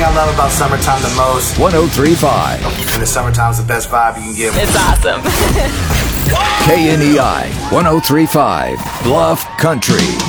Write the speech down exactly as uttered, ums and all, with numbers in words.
I love about summertime the most. one oh three point five. And the summertime's the best vibe you can get. It's awesome. K N E I one oh three point five. Bluff Country.